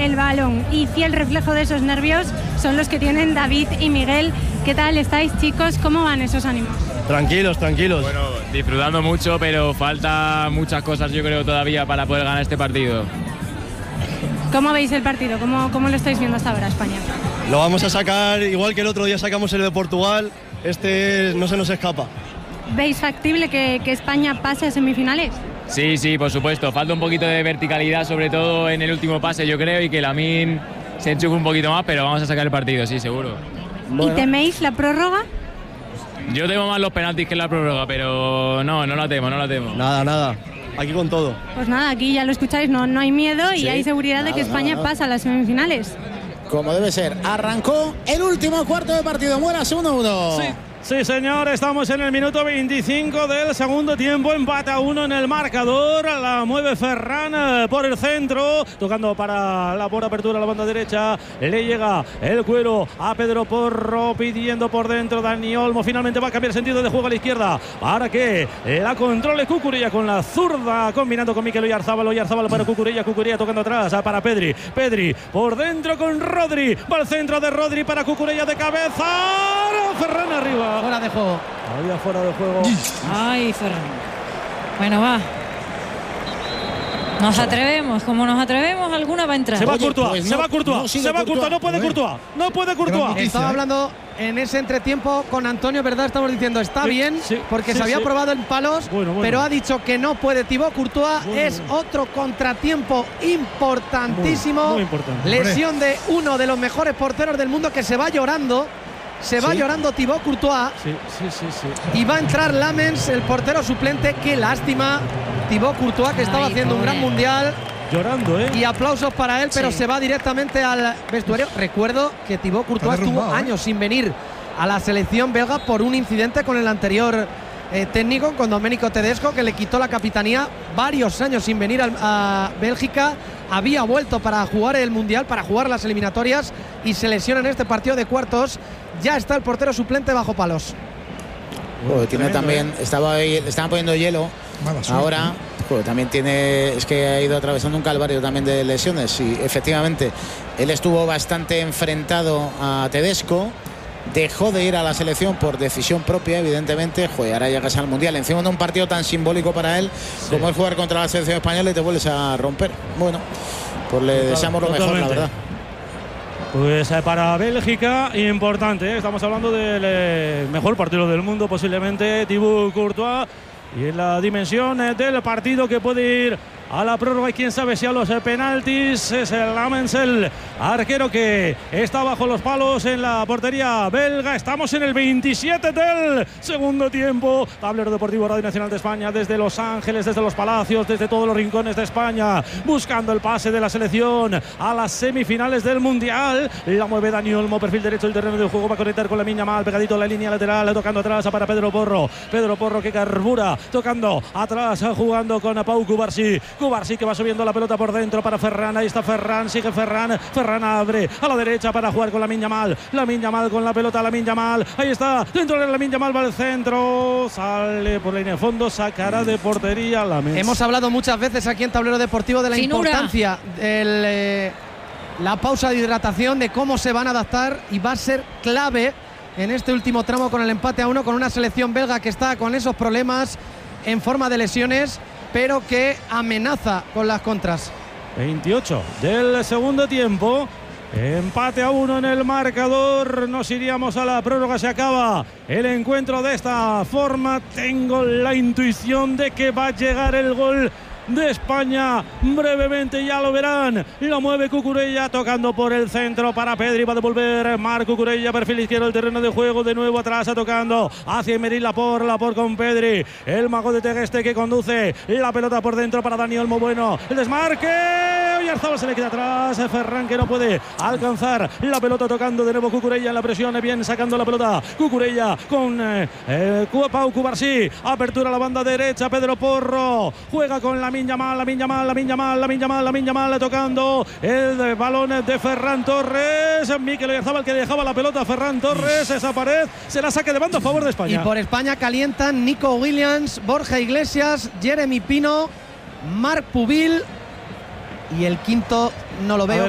el balón. Y fiel reflejo de esos nervios son los que tienen David y Miguel. ¿Qué tal estáis, chicos? ¿Cómo van esos ánimos? Tranquilos. Bueno, disfrutando mucho, pero falta muchas cosas, yo creo, todavía para poder ganar este partido. ¿Cómo veis el partido? ¿Cómo lo estáis viendo hasta ahora, España? Lo vamos a sacar, igual que el otro día sacamos el de Portugal, no se nos escapa. ¿Veis factible que España pase a semifinales? Sí, por supuesto. Falta un poquito de verticalidad, sobre todo en el último pase, yo creo, y que Lamine se enchufe un poquito más, pero vamos a sacar el partido, sí, seguro. Bueno. ¿Y teméis la prórroga? Yo temo más los penaltis que la prórroga, pero no la temo. Nada. Aquí con todo. Pues nada, aquí ya lo escucháis, no hay miedo y hay seguridad de que España pasa a las semifinales. Como debe ser. Arrancó el último cuarto de partido. Muelas 1-1. Sí, señor, estamos en el minuto 25 del segundo tiempo, empate a 1 en el marcador, la mueve Ferran por el centro, tocando para la por apertura a la banda derecha, le llega el cuero a Pedro Porro, pidiendo por dentro Dani Olmo, finalmente va a cambiar sentido de juego a la izquierda, para que la controle Cucurella con la zurda, combinando con Mikel Oyarzábal para Cucurella tocando atrás para Pedri por dentro con Rodri, va al centro de Rodri para Cucurella de cabeza, Ferran arriba. Fuera de juego. Había fuera de juego. Ay, Ferran. Bueno, va. Nos atrevemos, como nos atrevemos, alguna va a entrar. Se va Courtois, no puede Courtois. Estaba hablando en ese entretiempo con Antonio, ¿verdad? Estamos diciendo, está bien, porque se había probado en palos, pero ha dicho que no puede Thibaut Courtois. Es otro contratiempo importantísimo. Muy importante. Lesión de uno de los mejores porteros del mundo que se va llorando. Llorando Thibaut Courtois. Sí. Y va a entrar Lamens, el portero suplente. Qué lástima. Thibaut Courtois, que estaba haciendo un gran mundial. Llorando, Y aplausos para él, pero se va directamente al vestuario. Recuerdo que Thibaut Courtois estuvo años sin venir a la selección belga por un incidente con el anterior técnico, con Domenico Tedesco, que le quitó la capitanía. Varios años sin venir a Bélgica. Había vuelto para jugar el mundial, para jugar las eliminatorias, y se lesiona en este partido de cuartos. Ya está el portero suplente bajo palos. Tiene también, le estaban poniendo hielo. Ahora, también es que ha ido atravesando un calvario también de lesiones. Y efectivamente, él estuvo bastante enfrentado a Tedesco. Dejó de ir a la selección por decisión propia, evidentemente. Ahora llegas al mundial, encima de un partido tan simbólico para él como es jugar contra la selección española, y te vuelves a romper. Bueno, pues le deseamos lo mejor, la verdad. Pues para Bélgica, importante, estamos hablando del mejor partido del mundo, posiblemente, Thibaut Courtois, y en la dimensión del partido que puede ir a la prórroga, y quién sabe si a los penaltis. Es el Lamens, el arquero que está bajo los palos en la portería belga. Estamos en el 27 del segundo tiempo. Tablero Deportivo Radio Nacional de España, desde Los Ángeles, desde los Palacios, desde todos los rincones de España, buscando el pase de la selección a las semifinales del Mundial. La mueve Dani Olmo, perfil derecho del terreno de juego, va a conectar con Lamine Yamal, pegadito a la línea lateral, tocando atrás para Pedro Porro que carbura, tocando atrás, jugando con Pau Cubarsí que va subiendo la pelota por dentro para Ferran. Ahí está Ferran, sigue Ferran abre a la derecha para jugar con Lamine Yamal con la pelota, Lamine Yamal, ahí está, dentro de Lamine Yamal, va al centro, sale por la línea de fondo, sacará de portería Lamens. Hemos hablado muchas veces aquí en Tablero Deportivo de la importancia la pausa de hidratación, de cómo se van a adaptar, y va a ser clave en este último tramo con el empate a 1, con una selección belga que está con esos problemas en forma de lesiones, pero que amenaza con las contras. 28 del segundo tiempo, empate a 1 en el marcador. Nos iríamos a la prórroga, se acaba el encuentro de esta forma. Tengo la intuición de que va a llegar el gol de España brevemente, ya lo verán. La mueve Cucurella, tocando por el centro para Pedri, va a devolver Marc Cucurella, perfil izquierdo del terreno de juego, de nuevo atrás, tocando hacia Emery Laporte con Pedri, el mago de Tegeste que conduce la pelota por dentro para Dani Olmo. Bueno, el desmarque, Oyarzábal se le queda atrás, Ferran que no puede alcanzar la pelota, tocando de nuevo Cucurella en la presión, bien sacando la pelota Cucurella con Pau Cubarsí, apertura a la banda derecha, Pedro Porro juega con Lamine Yamal, tocando el balón de Ferran Torres, Mikel Oyarzábal que dejaba la pelota a Ferran Torres, esa pared se la saque de banda a favor de España. Y por España calientan Nico Williams, Borja Iglesias, Jeremy Pino, Marc Pubil, y el quinto no lo veo.